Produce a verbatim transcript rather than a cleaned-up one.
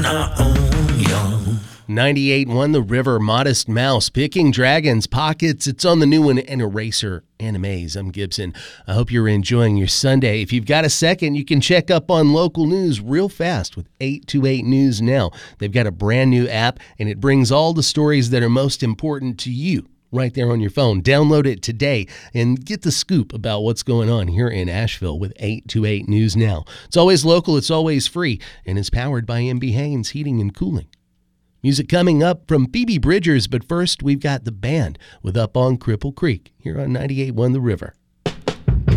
our own young. ninety-eight point one The River, Modest Mouse, Picking Dragons, Pockets. It's on the new one, and Eraser Animes. I'm Gibson. I hope you're enjoying your Sunday. If you've got a second, you can check up on local news real fast with eight two eight News Now. They've got a brand new app, and it brings all the stories that are most important to you right there on your phone. Download it today and get the scoop about what's going on here in Asheville with eight two eight News Now. It's always local, it's always free, and it's powered by M B Haynes Heating and Cooling. Music coming up from Phoebe Bridgers, but first we've got the band with Up on Cripple Creek here on ninety-eight point one The River.